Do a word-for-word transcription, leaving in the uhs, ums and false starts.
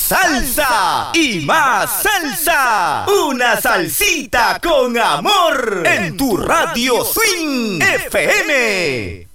salsa y más salsa. Una salsita con amor en tu Radio Swing F M.